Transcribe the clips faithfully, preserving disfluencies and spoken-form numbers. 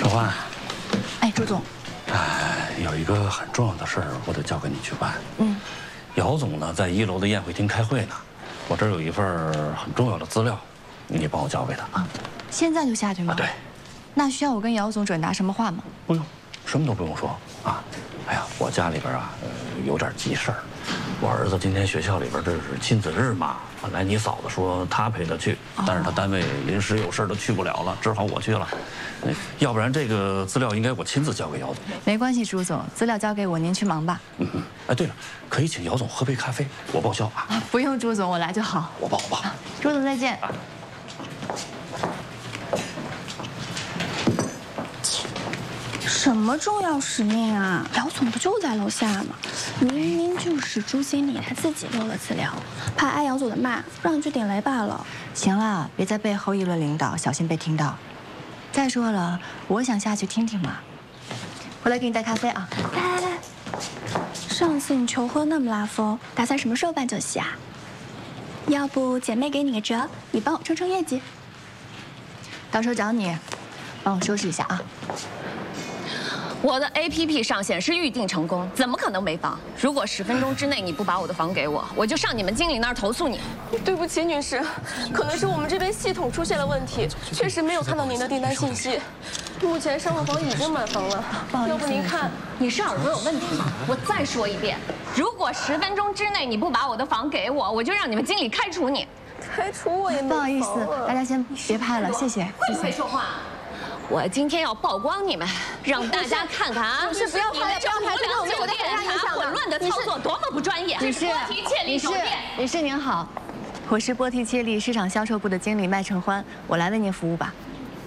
小欢， 哎，朱总， 哎，有一个很重要的事儿，我得交给你去办。 嗯， 姚总呢在一楼的宴会厅开会呢，我这儿有一份很重要的资料，你帮我交给他啊。现在就下去吗？ 啊，对。 那需要我跟姚总转达什么话吗？ 不用，什么都不用说啊。哎呀，我家里边啊，呃，有点急事儿。我儿子今天学校里边这是亲子日嘛，本来你嫂子说她陪他去，但是他单位临时有事都去不了了，只好我去了。哎，要不然这个资料应该我亲自交给姚总。 没关系，朱总，资料交给我，您去忙吧。 嗯嗯。哎，对了，可以请姚总喝杯咖啡，我报销啊。 啊，不用，朱总，我来就好。 我报我报。 朱总再见。啊什么重要使命啊？姚总不就在楼下吗？明明就是朱经理他自己漏了资料，怕挨姚总的骂，让你去点雷罢了。 行了，别在背后议论领导，小心被听到。再说了，我想下去听听嘛。回来给你带咖啡啊！ 来来来，上次你求婚那么拉风，打算什么时候办酒席啊？要不姐妹给你个折，你帮我撑撑业绩。 到时候找你，帮我收拾一下啊。 我的 A P P 上线是预定成功，怎么可能没房？如果十分钟之内你不把我的房给我，我就上你们经理那儿投诉你。 对不起，女士，可能是我们这边系统出现了问题，确实没有看到您的订单信息。目前商务房已经满房了，要不您看？ 你是耳朵有问题吗？我再说一遍，如果十分钟之内你不把我的房给我，我就让你们经理开除你。 开除我也没不好意思，大家先别拍了，谢谢。 会不会说话？我今天要曝光你们，让大家看看啊！ 女士不要拍了，不要拍，这对我们有的很大影响的。 混乱的操作多么不专业！ 女士，女士，女士您好，我是波提切利市场销售部的经理麦承欢，我来为您服务吧。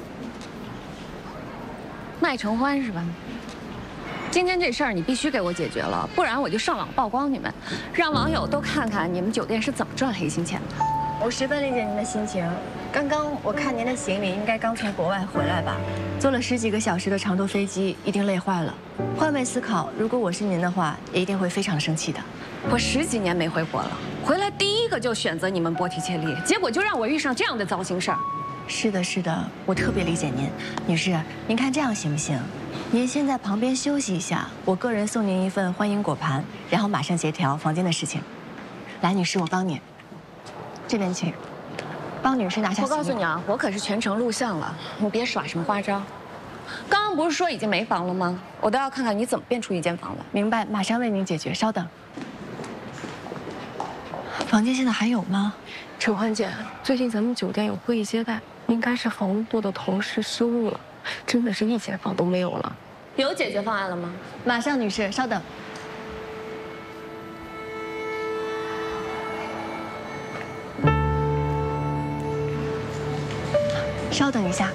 麦承欢是吧？今天这事儿你必须给我解决了，不然我就上网曝光你们，让网友都看看你们酒店是怎么赚黑心钱的。 我十分理解您的心情。刚刚我看您的行李应该刚从国外回来吧，坐了十几个小时的长途飞机，一定累坏了。换位思考，如果我是您的话，也一定会非常生气的。 我十几年没回国了，回来第一个就选择你们波提切利，结果就让我遇上这样的糟心事儿。 是的，是的，我特别理解您，女士，您看这样行不行？您先在旁边休息一下，我个人送您一份欢迎果盘，然后马上协调房间的事情。来，女士，我帮你。这边请，帮女士拿下。 我告诉你啊，我可是全程录像了，你别耍什么花招。刚刚不是说已经没房了吗？我都要看看你怎么变出一间房来。 明白，马上为您解决，稍等。房间现在还有吗？ 承欢姐，最近咱们酒店有会议接待，应该是房务部的同事失误了，真的是一间房都没有了。 有解决方案了吗？ 马上，女士，稍等。稍等一下，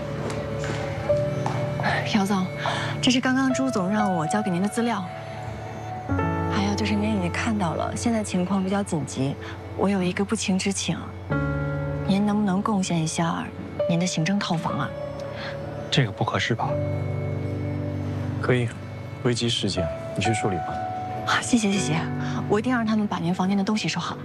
姚总，这是刚刚朱总让我交给您的资料。还有就是您已经看到了，现在情况比较紧急，我有一个不情之请，您能不能贡献一下您的行政套房啊？ 这个不合适吧？可以，危机事件，你去处理吧。 啊，谢谢谢谢，我一定让他们把您房间的东西收好。